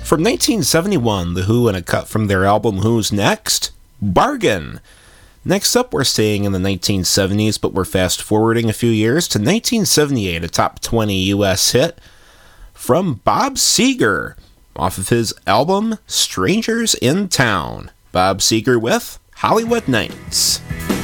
From 1971, The Who, and a cut from their album Who's Next? Bargain. Next up, we're staying in the 1970s, but we're fast forwarding a few years to 1978, a top 20 US hit from Bob Seger off of his album Strangers in Town. Bob Seger with Hollywood Nights.